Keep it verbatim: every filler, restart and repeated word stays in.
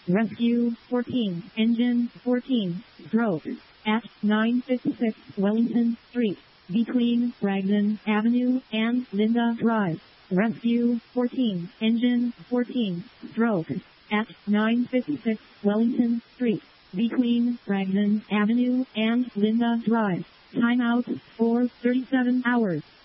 Rescue fourteen, Engine fourteen, stroke, at nine fifty-six Wellington Street, between Bragdon Avenue and Linda Drive. Rescue fourteen, Engine fourteen, stroke, at nine fifty-six Wellington Street, between Bragdon Avenue and Linda Drive. Timeout for thirty-seven hours.